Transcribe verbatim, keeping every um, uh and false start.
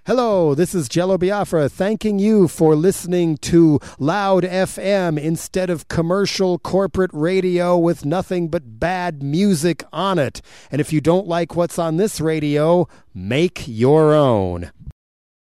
Hello, this is Jello Biafra thanking you for listening to Loud F M instead of commercial corporate radio with nothing but bad music on it. And if you don't like what's on this radio, make your own.